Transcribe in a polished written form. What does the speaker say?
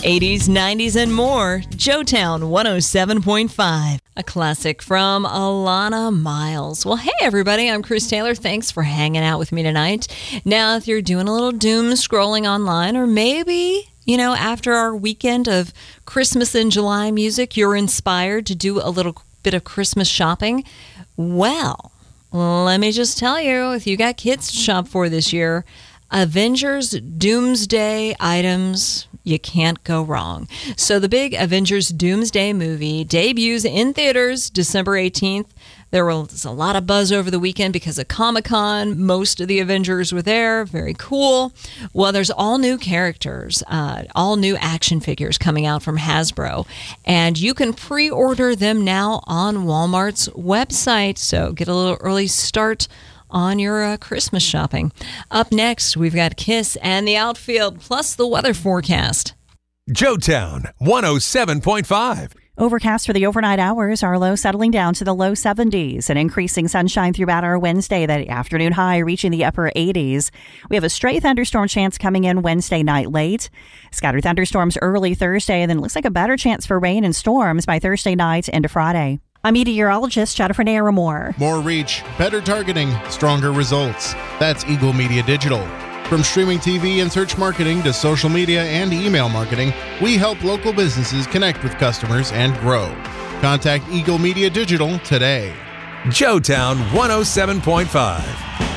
80s, 90s, and more. Joetown 107.5. A classic from Alana Miles. Well, hey, everybody. I'm Chris Taylor. Thanks for hanging out with me tonight. Now, if you're doing a little doom scrolling online, or maybe, after our weekend of Christmas in July music, you're inspired to do a little bit of Christmas shopping, well, let me just tell you, if you got kids to shop for this year, Avengers Doomsday items, you can't go wrong. So the big Avengers Doomsday movie debuts in theaters December 18th. There was a lot of buzz over the weekend because of Comic-Con. Most of the Avengers were there. Very cool. Well, there's all new characters, all new action figures coming out from Hasbro. And you can pre-order them now on Walmart's website. So get a little early start on your Christmas shopping. Up next, we've got Kiss and the Outfield, plus the weather forecast. Joetown 107.5. Overcast for the overnight hours, our low settling down to the low 70s and increasing sunshine throughout our Wednesday, the afternoon high reaching the upper 80s. We have a stray thunderstorm chance coming in Wednesday night late. Scattered thunderstorms early Thursday, and then it looks like a better chance for rain and storms by Thursday night into Friday. I'm meteorologist Jennifer Naramore. More reach, better targeting, stronger results. That's Eagle Media Digital. From streaming TV and search marketing to social media and email marketing, we help local businesses connect with customers and grow. Contact Eagle Media Digital today. Joetown 107.5.